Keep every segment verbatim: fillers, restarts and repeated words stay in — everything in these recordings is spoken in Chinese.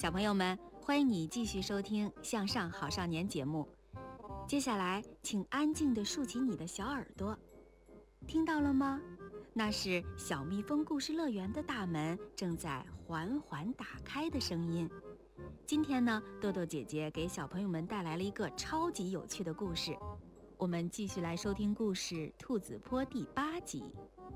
小朋友们，欢迎你继续收听《向上好少年》节目。接下来，请安静地竖起你的小耳朵，听到了吗？那是小蜜蜂故事乐园的大门正在缓缓打开的声音。今天呢，豆豆姐姐给小朋友们带来了一个超级有趣的故事。我们继续来收听故事《兔子坡》第八集。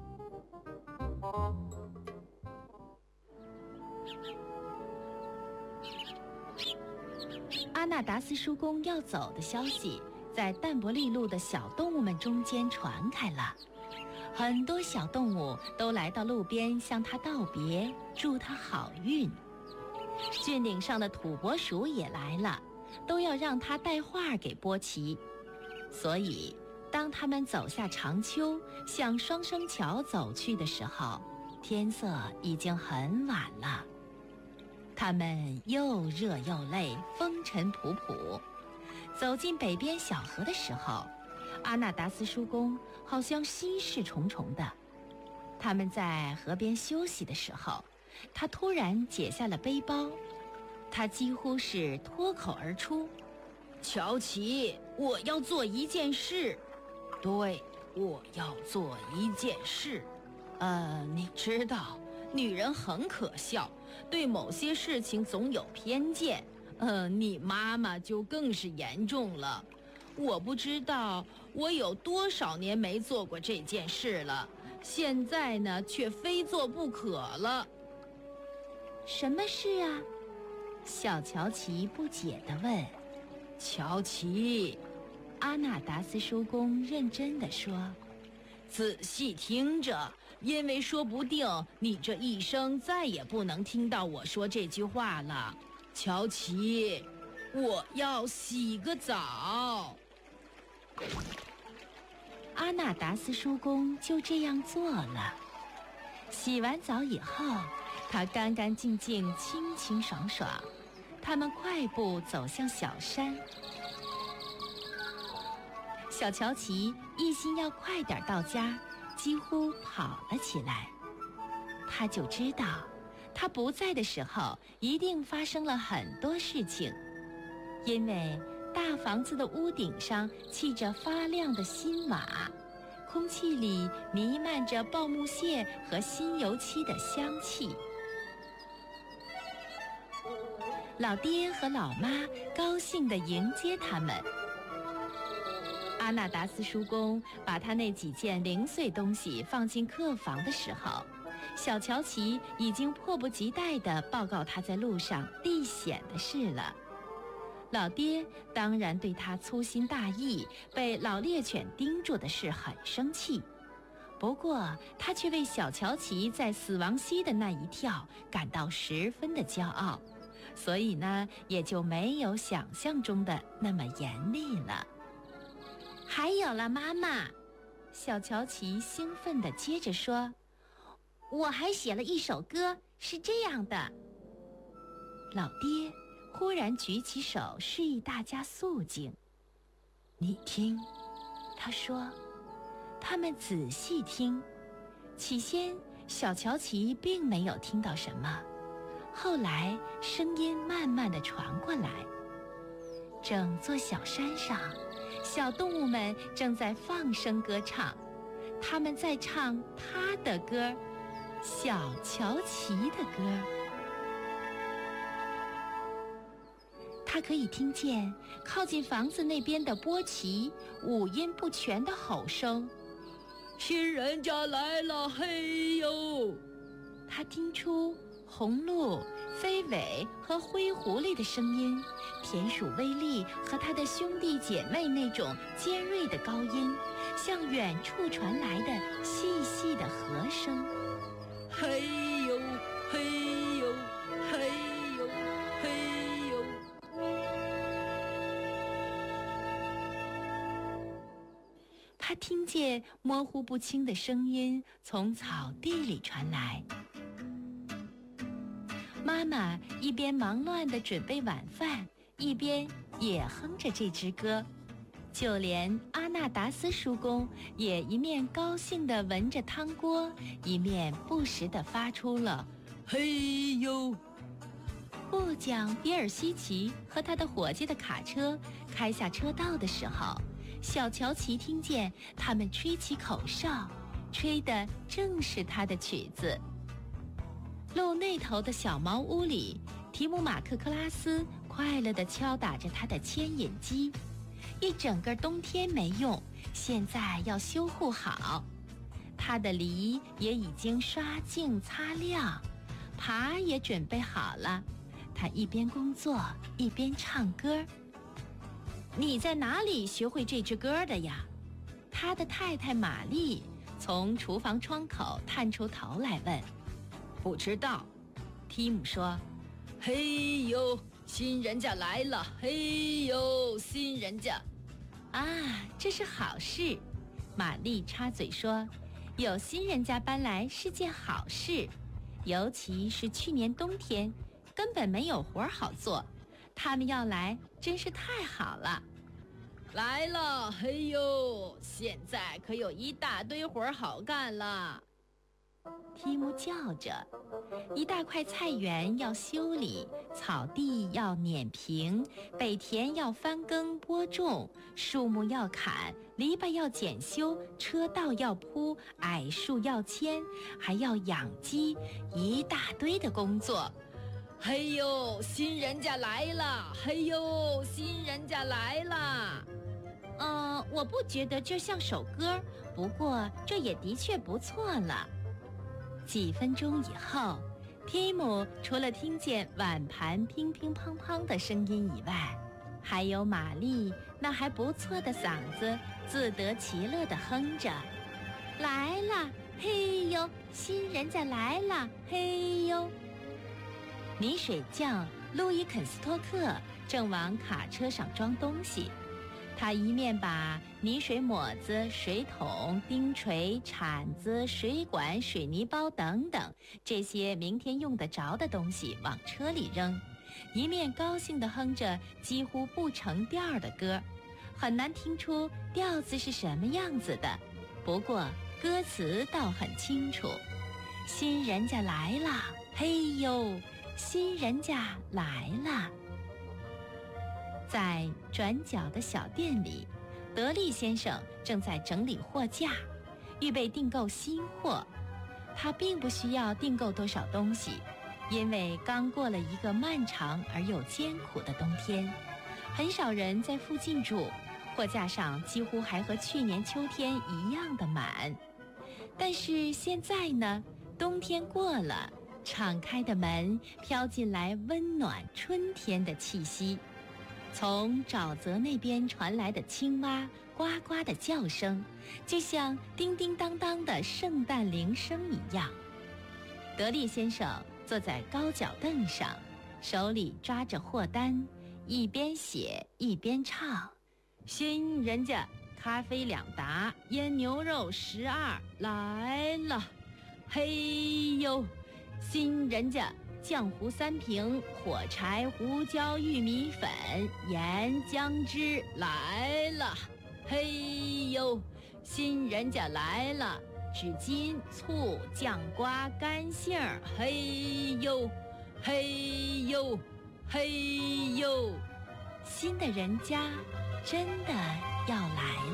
阿纳达斯叔公要走的消息在淡伯利路的小动物们中间传开了，很多小动物都来到路边向他道别，祝他好运。峻岭上的土拨鼠也来了，都要让他带话给波奇。所以当他们走下长丘向双生桥走去的时候，天色已经很晚了。他们又热又累，风尘仆仆。走进北边小河的时候，阿纳达斯叔公好像心事重重的。他们在河边休息的时候，他突然解下了背包，他几乎是脱口而出：乔奇，我要做一件事。对，我要做一件事。呃，你知道，女人很可笑，对某些事情总有偏见。呃，你妈妈就更是严重了。我不知道我有多少年没做过这件事了，现在呢，却非做不可了。什么事啊？小乔奇不解地问。乔奇，阿纳达斯叔公认真地说，仔细听着，因为说不定你这一生再也不能听到我说这句话了。乔奇，我要洗个澡。阿纳达斯叔公就这样做了。洗完澡以后，他干干净净，清清爽爽。他们快步走向小山。小乔奇一心要快点到家，几乎跑了起来。他就知道他不在的时候一定发生了很多事情，因为大房子的屋顶上砌着发亮的新瓦，空气里弥漫着爆木屑和新油漆的香气。老爹和老妈高兴地迎接他们。阿纳达斯叔公把他那几件零碎东西放进客房的时候，小乔奇已经迫不及待地报告他在路上历险的事了。老爹当然对他粗心大意，被老猎犬盯住的事很生气，不过他却为小乔奇在死亡溪的那一跳感到十分的骄傲，所以呢，也就没有想象中的那么严厉了。还有了，妈妈，小乔奇兴奋地接着说，我还写了一首歌，是这样的。老爹忽然举起手示意大家肃静。你听，他说。他们仔细听，起先小乔奇并没有听到什么，后来声音慢慢地传过来。整座小山上，小动物们正在放声歌唱，他们在唱他的歌，小乔奇的歌。他可以听见靠近房子那边的波奇五音不全的吼声，新人家来了，嘿呦！他听出红鹿、飞尾和灰狐狸的声音，田鼠威利和他的兄弟姐妹那种尖锐的高音，向远处传来的细细的和声，嘿呦嘿呦嘿呦嘿呦。他听见模糊不清的声音从草地里传来。妈妈一边忙乱地准备晚饭，一边也哼着这支歌。就连阿纳达斯叔公也一面高兴地闻着汤锅，一面不时地发出了嘿呦部将比尔西奇和他的伙计的卡车开下车道的时候，小乔奇听见他们吹起口哨，吹的正是他的曲子。路那头的小茅屋里，提姆马克克拉斯快乐地敲打着他的牵引机。一整个冬天没用，现在要修护好。他的犁也已经刷净擦亮，耙也准备好了。他一边工作一边唱歌。你在哪里学会这支歌的呀？他的太太玛丽从厨房窗口探出头来问。不知道，提姆说。嘿呦，新人家来了！嘿呦，新人家！啊，这是好事。玛丽插嘴说，有新人家搬来是件好事，尤其是去年冬天根本没有活好做，他们要来真是太好了。来了，嘿呦，现在可有一大堆活好干了。提姆叫着，一大块菜园要修理，草地要碾平，北田要翻耕播种，树木要砍，篱笆要检修，车道要铺，矮树要牵，还要养鸡，一大堆的工作。嘿呦，新人家来了！嘿呦，新人家来了！嗯、呃，我不觉得这像首歌，不过这也的确不错了。几分钟以后，提姆除了听见碗盘乒乒乓乓的声音以外，还有玛丽那还不错的嗓子自得其乐地哼着。来了，嘿呦，新人家来了，嘿呦。泥水匠路易肯斯托克正往卡车上装东西，他一面把泥水抹子、水桶、钉锤、铲子、水管、水泥包等等这些明天用得着的东西往车里扔，一面高兴地哼着几乎不成调的歌，很难听出调子是什么样子的，不过歌词倒很清楚。新人家来了，嘿呦，新人家来了。在转角的小店里，德利先生正在整理货架，预备订购新货。他并不需要订购多少东西，因为刚过了一个漫长而又艰苦的冬天，很少人在附近住，货架上几乎还和去年秋天一样的满。但是现在呢，冬天过了，敞开的门飘进来温暖春天的气息。从沼泽那边传来的青蛙呱呱的叫声，就像叮叮当当的圣诞铃声一样。德利先生坐在高脚凳上，手里抓着货单，一边写一边唱。新人家咖啡两打，腌牛肉十二来了，嘿呦，新人家浆糊三瓶，火柴、胡椒、玉米粉、盐、姜汁来了，嘿呦，新人家来了，纸巾、醋、酱瓜、干杏儿，嘿呦，嘿呦，嘿呦，新的人家真的要来了。